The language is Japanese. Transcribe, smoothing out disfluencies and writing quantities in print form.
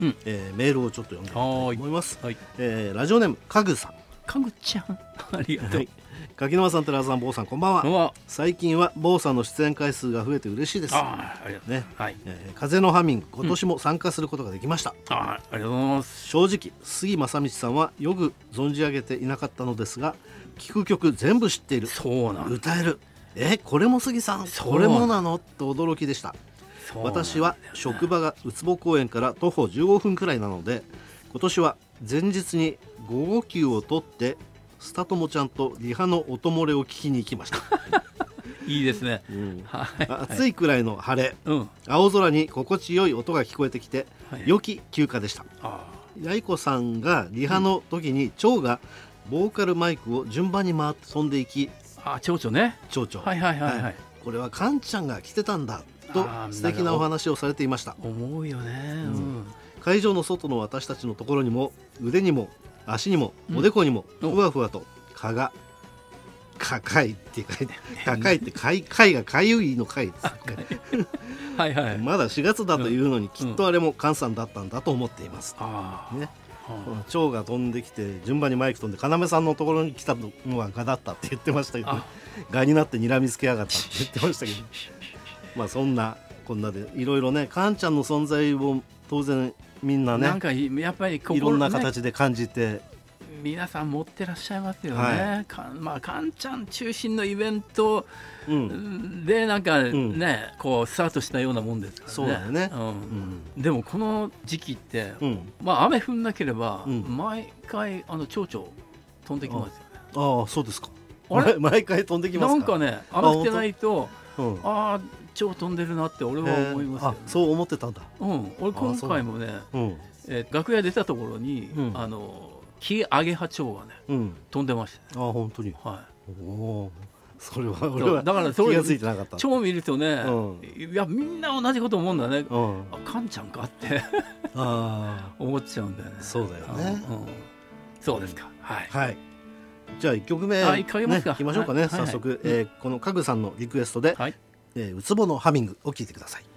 メールをちょっと読んでみたいと思います。 はい、 ラジオネームかぐさん。 かぐちゃんありがとう。 柿沼さん、寺田さん、坊さん、こんばんは。最近は坊さんの出演回数が増えて嬉しいです。 ありがとうね。 風のハミング、今年も参加することができました。 ありがとうございます。 正直杉正道さんはよく存じ上げていなかったのですが、聴く曲全部知っている、 そうなん歌える、これも杉さん、これもなのと驚きでした。私は職場がウツボ公園から徒歩15分くらいなので、今年は前日に午後休を取ってスタトモちゃんとリハの音漏れを聞きに行きました。 いいですね、 暑いくらいの晴れ、青空に心地よい音が聞こえてきて、良き休暇でした。やいこさんがリハの時に蝶がボーカルマイクを順番に回って飛んでいき、 蝶々ね、 蝶々、これはカンちゃんが来てたんだと素敵なお話をされていました。 思うよね、 会場の外の私たちのところにも腕にも足にもおでこにもふわふわと蚊がかいって書いて、高いって貝がかゆいの貝ですまだ4月だというのに、きっとあれもカンさんだったんだと思っています。蝶が飛んできて順番にマイク飛んで、要さんのところに来たのはガだったって言ってましたけど、ガになって睨みつけやがったって言ってましたけどまあそんなこんなでいろいろね、カンちゃんの存在を当然みんなね、 なんかやっぱりいろんな形で感じて皆さん持ってらっしゃいますよね。カンちゃん中心のイベントでなんかね、こうスタートしたようなもんですからね。 そうだよね。 でもこの時期って、雨降んなければ毎回蝶々飛んできますよね。 そうですか。毎回飛んできますか。 なんかね、雨降ってないと蝶飛んでるなって俺は思いますよね。 そう思ってたんだ。 俺今回もね、楽屋出たところにキアゲハチョウがね飛んでました。 本当に。それは俺はだから気がついてなかった。 チョウ見るとね、いやみんな同じこと思うんだね。カンちゃんかって思っちゃうんだよね。 そうだよね。 そうですか。 はい。じゃあ1曲目いきましょうかね。早速このかぐさんのリクエストでウツボのハミングを聴いてください。